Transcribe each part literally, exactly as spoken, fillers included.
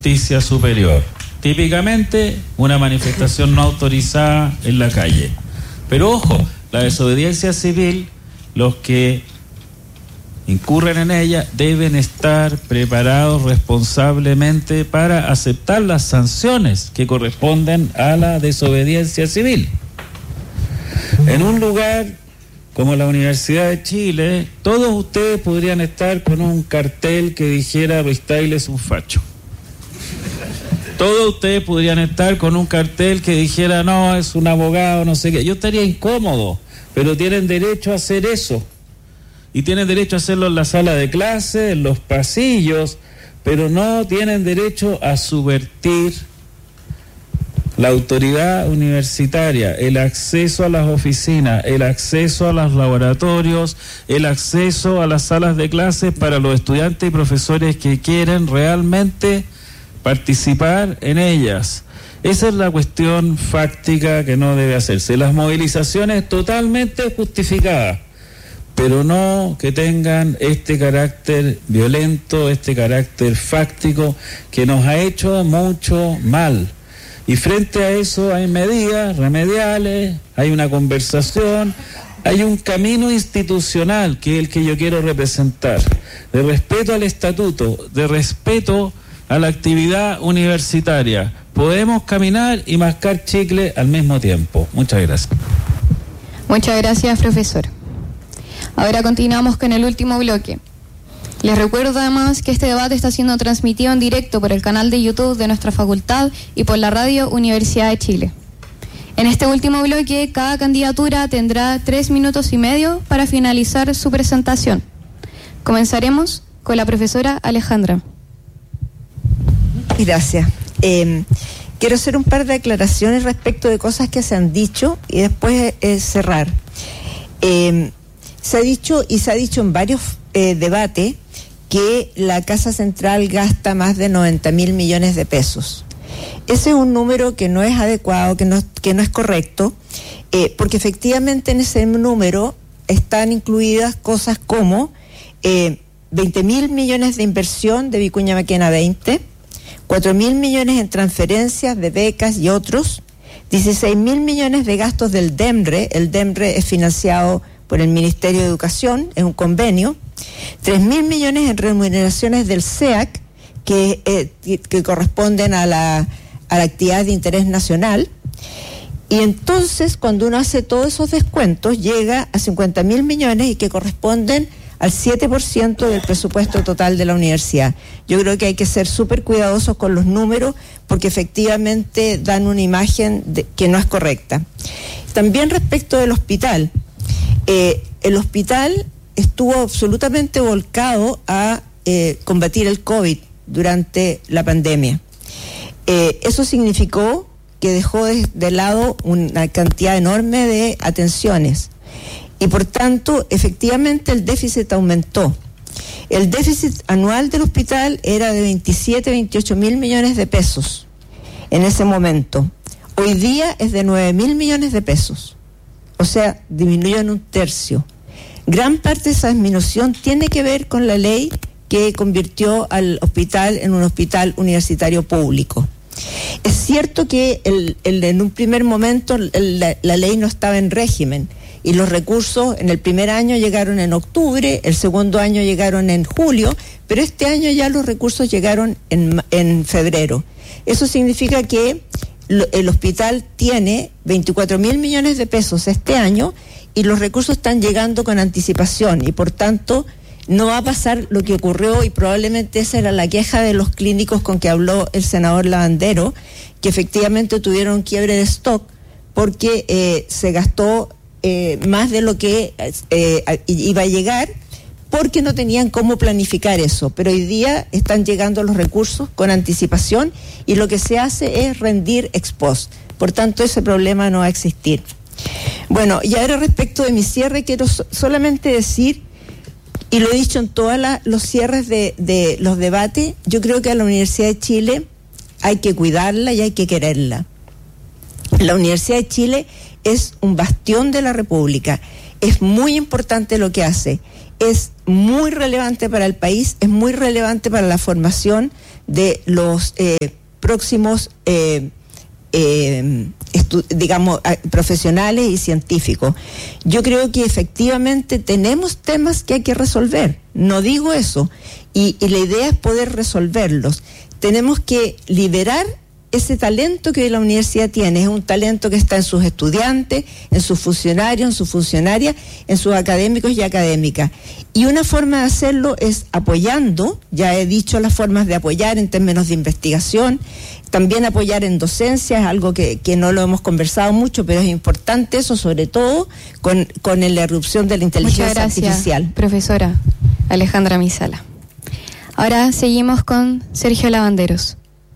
justicia superior. Típicamente una manifestación no autorizada en la calle. Pero ojo, la desobediencia civil, los que incurren en ella deben estar preparados responsablemente para aceptar las sanciones que corresponden a la desobediencia civil. En un lugar como la Universidad de Chile, todos ustedes podrían estar con un cartel que dijera Ruiz Tagle es un facho. Todos ustedes podrían estar con un cartel que dijera no, es un abogado, no sé qué. Yo estaría incómodo, pero tienen derecho a hacer eso. Y tienen derecho a hacerlo en la sala de clase, en los pasillos, pero no tienen derecho a subvertir la autoridad universitaria, el acceso a las oficinas, el acceso a los laboratorios, el acceso a las salas de clases para los estudiantes y profesores que quieren realmente participar en ellas. Esa es la cuestión fáctica que no debe hacerse. Las movilizaciones totalmente justificadas, pero no que tengan este carácter violento, este carácter fáctico que nos ha hecho mucho mal. Y frente a eso hay medidas remediales, hay una conversación, hay un camino institucional que es el que yo quiero representar, de respeto al estatuto, de respeto a la actividad universitaria. Podemos caminar y mascar chicle al mismo tiempo. Muchas gracias. Muchas gracias, profesor. Ahora continuamos con el último bloque. Les recuerdo además que este debate está siendo transmitido en directo por el canal de YouTube de nuestra facultad y por la radio Universidad de Chile. En este último bloque, cada candidatura tendrá tres minutos y medio para finalizar su presentación. Comenzaremos con la profesora Alejandra. Gracias. Eh, quiero hacer un par de aclaraciones respecto de cosas que se han dicho y después eh, cerrar. Eh, se ha dicho y se ha dicho en varios eh, debates que la Casa Central gasta más de noventa mil millones de pesos. Ese es un número que no es adecuado, que no, que no es correcto, eh, porque efectivamente en ese número están incluidas cosas como eh, veinte mil millones de inversión de Vicuña Maquena veinte, cuatro mil millones en transferencias de becas y otros, dieciséis mil millones de gastos del DEMRE, el DEMRE es financiado por el Ministerio de Educación, es un convenio, tres mil millones en remuneraciones del C E A C, que, eh, que corresponden a la, a la actividad de interés nacional, y entonces cuando uno hace todos esos descuentos llega a cincuenta mil millones y que corresponden al siete por ciento del presupuesto total de la universidad. Yo creo que hay que ser súper cuidadosos con los números porque efectivamente dan una imagen de, que no es correcta. También respecto del hospital, eh, el hospital estuvo absolutamente volcado a eh, combatir el COVID durante la pandemia. Eh, eso significó que dejó de, de lado una cantidad enorme de atenciones. Y por tanto, efectivamente el déficit aumentó. El déficit anual del hospital era de veintisiete, veintiocho mil millones de pesos en ese momento. Hoy día es de nueve mil millones de pesos. O sea, disminuyó en un tercio. Gran parte de esa disminución tiene que ver con la ley que convirtió al hospital en un hospital universitario público. Es cierto que el, el, en un primer momento el, la, la ley no estaba en régimen, y los recursos en el primer año llegaron en octubre, el segundo año llegaron en julio, pero este año ya los recursos llegaron en, en febrero. Eso significa que lo, el hospital tiene veinticuatro mil millones de pesos este año y los recursos están llegando con anticipación y por tanto no va a pasar lo que ocurrió y probablemente esa era la queja de los clínicos con que habló el senador Lavandero, que efectivamente tuvieron quiebre de stock porque eh, se gastó Eh, más de lo que eh, iba a llegar porque no tenían cómo planificar eso, pero hoy día están llegando los recursos con anticipación y lo que se hace es rendir ex post, por tanto ese problema no va a existir. Bueno, y ahora respecto de mi cierre quiero so- solamente decir, y lo he dicho en todos los cierres de, de los debates, yo creo que a la Universidad de Chile hay que cuidarla y hay que quererla. La Universidad de Chile es un bastión de la República, es muy importante lo que hace es muy relevante para el país, es muy relevante para la formación de los eh, próximos eh, eh, estu- digamos profesionales y científicos. Yo creo que efectivamente tenemos temas que hay que resolver, no digo eso, y, y la idea es poder resolverlos. Tenemos que liberar ese talento que la universidad tiene. Es un talento que está en sus estudiantes, en sus funcionarios, en sus funcionarias, en sus académicos y académicas. Y una forma de hacerlo es apoyando, ya he dicho las formas de apoyar en términos de investigación, también apoyar en docencia, es algo que, que no lo hemos conversado mucho, pero es importante eso, sobre todo con, con la irrupción de la inteligencia Muchas gracias, artificial. Profesora Alejandra Misala. Ahora seguimos con Sergio Lavanderos.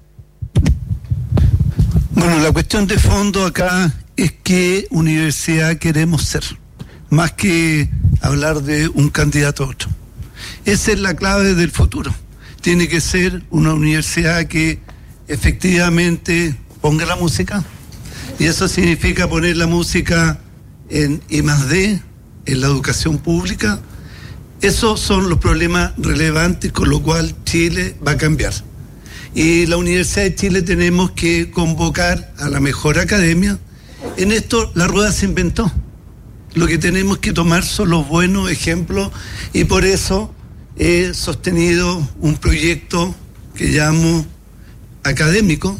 Bueno, la cuestión de fondo acá es qué universidad queremos ser, más que hablar de un candidato a otro. Esa es la clave del futuro. Tiene que ser una universidad que efectivamente ponga la música, y eso significa poner la música en I más D, en la educación pública. Esos son los problemas relevantes con lo cual Chile va a cambiar. Y la Universidad de Chile tenemos que convocar a la mejor academia. En esto la rueda se inventó. Lo que tenemos que tomar son los buenos ejemplos, y por eso he sostenido un proyecto que llamo académico,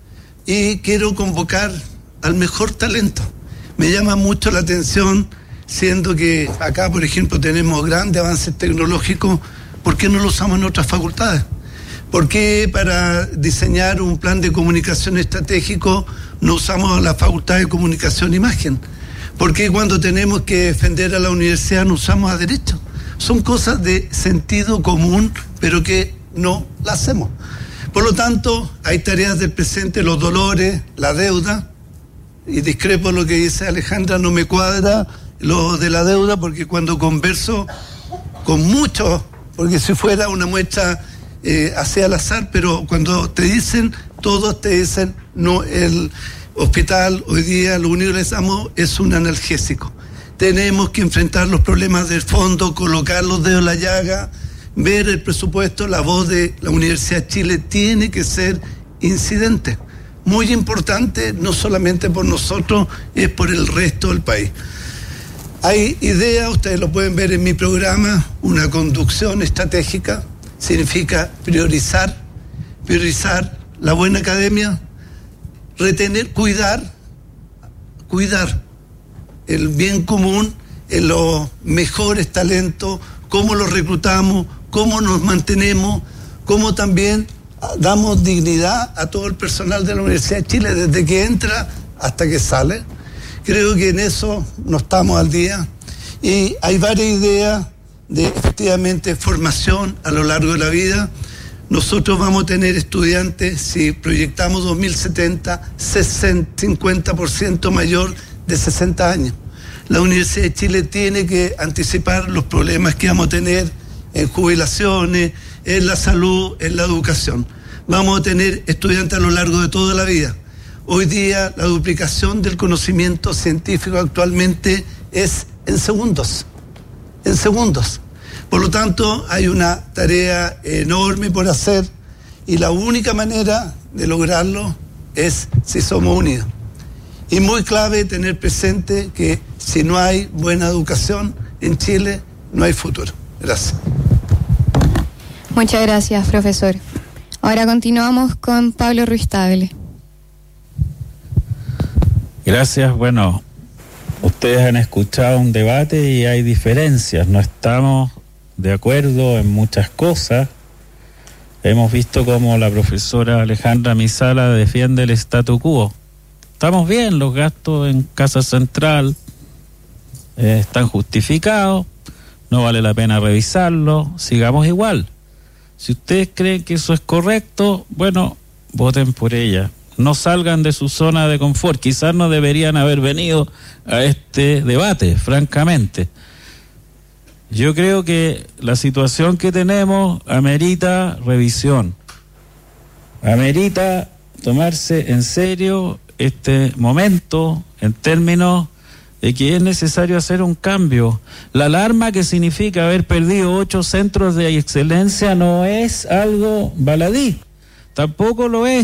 y quiero convocar al mejor talento. Me llama mucho la atención, siendo que acá, por ejemplo, tenemos grandes avances tecnológicos, ¿por qué no lo usamos en otras facultades? ¿Por qué para diseñar un plan de comunicación estratégico no usamos la Facultad de Comunicación e Imagen? ¿Por qué cuando tenemos que defender a la universidad no usamos a Derecho? Son cosas de sentido común, pero que no la hacemos. Por lo tanto, hay tareas del presente, los dolores, la deuda, y discrepo lo que dice Alejandra, no me cuadra lo de la deuda, porque cuando converso con muchos, porque si fuera una muestra eh, hacia al azar, pero cuando te dicen, todos te dicen, no, el hospital hoy día lo único que les damos es un analgésico. Tenemos que enfrentar los problemas del fondo, colocar los dedos en la llaga, ver el presupuesto. La voz de la Universidad de Chile tiene que ser incidente, muy importante, no solamente por nosotros, es por el resto del país. Hay ideas, ustedes lo pueden ver en mi programa, una conducción estratégica, significa priorizar, priorizar la buena academia, retener, cuidar, cuidar el bien común, en los mejores talentos, cómo los reclutamos, cómo nos mantenemos, cómo también damos dignidad a todo el personal de la Universidad de Chile, desde que entra hasta que sale. Creo que en eso no estamos al día, y hay varias ideas de efectivamente formación a lo largo de la vida. Nosotros vamos a tener estudiantes, si proyectamos dos mil setenta, cincuenta por ciento mayor de sesenta años. La Universidad de Chile tiene que anticipar los problemas que vamos a tener en jubilaciones, en la salud, en la educación. Vamos a tener estudiantes a lo largo de toda la vida. Hoy día la duplicación del conocimiento científico actualmente es en segundos, en segundos. Por lo tanto, hay una tarea enorme por hacer, y la única manera de lograrlo es si somos unidos. Y muy clave tener presente que si no hay buena educación en Chile, no hay futuro. Gracias. Muchas gracias, profesor. Ahora continuamos con Pablo Ruiz Tagle. Gracias. Bueno, ustedes han escuchado un debate y hay diferencias. No estamos de acuerdo en muchas cosas. Hemos visto cómo la profesora Alejandra Misala defiende el statu quo. Estamos bien, los gastos en Casa Central eh, están justificados, no vale la pena revisarlo, sigamos igual. Si ustedes creen que eso es correcto, bueno, voten por ella. No salgan de su zona de confort. Quizás no deberían haber venido a este debate, francamente. Yo creo que la situación que tenemos amerita revisión, amerita tomarse en serio este momento en términos eh, que es necesario hacer un cambio. La alarma que significa haber perdido ocho centros de excelencia no es algo baladí, tampoco lo es.